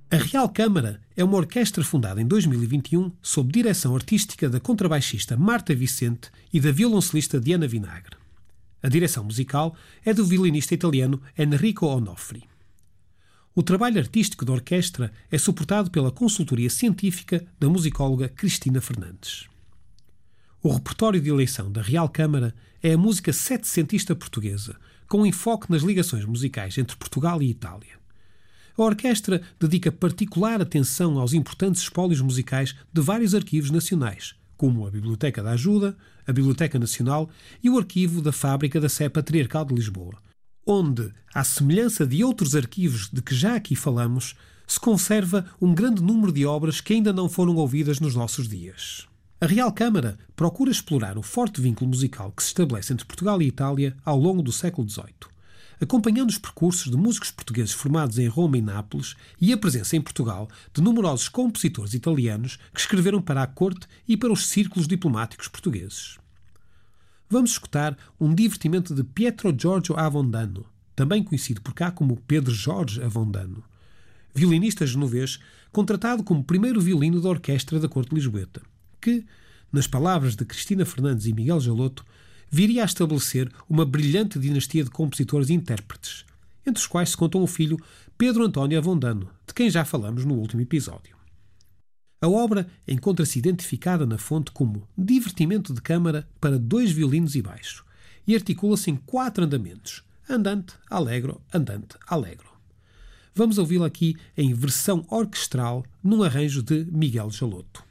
A Real Câmara é uma orquestra fundada em 2021 sob direção artística da contrabaixista Marta Vicente e da violoncelista Diana Vinagre. A direção musical é do violinista italiano Enrico Onofri. O trabalho artístico da orquestra é suportado pela consultoria científica da musicóloga Cristina Fernandes. O repertório de eleição da Real Câmara é a música setecentista portuguesa, com enfoque nas ligações musicais entre Portugal e Itália. A orquestra dedica particular atenção aos importantes espólios musicais de vários arquivos nacionais, como a Biblioteca da Ajuda, a Biblioteca Nacional e o Arquivo da Fábrica da Sé Patriarcal de Lisboa, onde, à semelhança de outros arquivos de que já aqui falamos, se conserva um grande número de obras que ainda não foram ouvidas nos nossos dias. A Real Câmara procura explorar o forte vínculo musical que se estabelece entre Portugal e Itália ao longo do século XVIII, acompanhando os percursos de músicos portugueses formados em Roma e Nápoles e a presença em Portugal de numerosos compositores italianos que escreveram para a corte e para os círculos diplomáticos portugueses. Vamos escutar um divertimento de Pietro Giorgio Avondano, também conhecido por cá como Pedro Jorge Avondano, violinista genovês contratado como primeiro violino da orquestra da corte lisboeta, que, nas palavras de Cristina Fernandes e Miguel Jaloto, viria a estabelecer uma brilhante dinastia de compositores e intérpretes, entre os quais se contam o filho Pedro António Avondano, de quem já falamos no último episódio. A obra encontra-se identificada na fonte como divertimento de câmara para 2 violinos e baixo e articula-se em 4 andamentos, andante, allegro, andante, allegro. Vamos ouvi-la aqui em versão orquestral num arranjo de Miguel Jaloto.